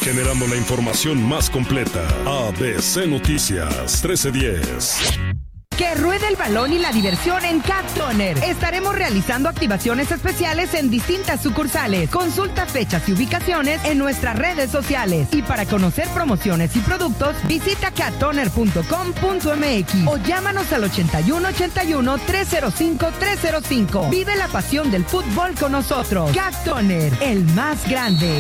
generando la información más completa. ABC Noticias 1310. Que ruede el balón y la diversión en Cat Toner. Estaremos realizando activaciones especiales en distintas sucursales. Consulta fechas y ubicaciones en nuestras redes sociales. Y para conocer promociones y productos, visita cattoner.com.mx o llámanos al 8181-305-305. Vive la pasión del fútbol con nosotros. Cat Toner, el más grande.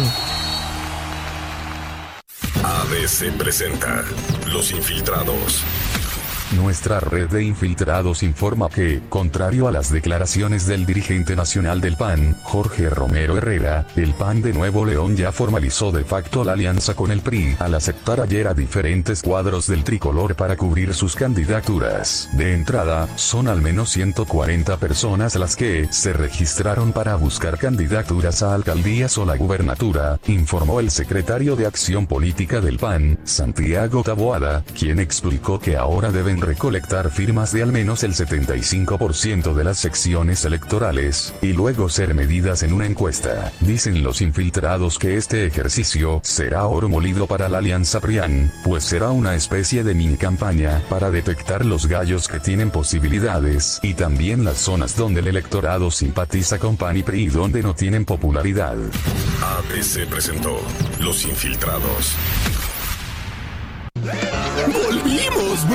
ABC presenta Los Infiltrados. Nuestra red de infiltrados informa que, contrario a las declaraciones del dirigente nacional del PAN, Jorge Romero Herrera, el PAN de Nuevo León ya formalizó de facto la alianza con el PRI al aceptar ayer a diferentes cuadros del tricolor para cubrir sus candidaturas. De entrada, son al menos 140 personas las que se registraron para buscar candidaturas a alcaldías o la gubernatura, informó el secretario de Acción Política del PAN, Santiago Taboada, quien explicó que ahora deben recolectar firmas de al menos el 75% de las secciones electorales, y luego ser medidas en una encuesta. Dicen los infiltrados que este ejercicio será oro molido para la alianza PRIAN, pues será una especie de mini campaña para detectar los gallos que tienen posibilidades, y también las zonas donde el electorado simpatiza con PAN y PRI y donde no tienen popularidad. ABC presentó Los Infiltrados. ¡Volvimos!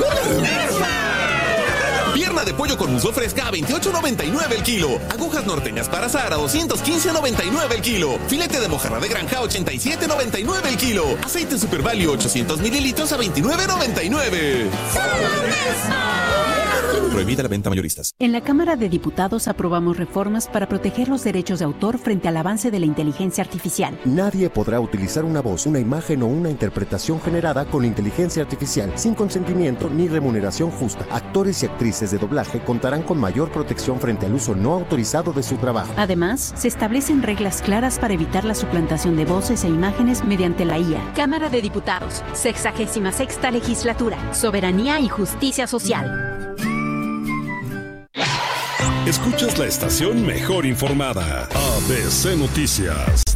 Pierna de pollo con muslo fresca a $28.99 el kilo. Agujas norteñas para asar a $215.99 el kilo. Filete de mojarra de granja a $87.99 el kilo. Aceite Super Value 800 mililitros a $29.99. Prohibida la venta mayoristas. En la Cámara de Diputados aprobamos reformas para proteger los derechos de autor frente al avance de la inteligencia artificial. Nadie podrá utilizar una voz, una imagen o una interpretación generada con inteligencia artificial sin consentimiento ni remuneración justa. Actores y actrices de doblaje contarán con mayor protección frente al uso no autorizado de su trabajo. Además, se establecen reglas claras para evitar la suplantación de voces e imágenes mediante la IA. Cámara de Diputados, 66ª Legislatura, Soberanía y Justicia Social. Escuchas la estación mejor informada. ABC Noticias.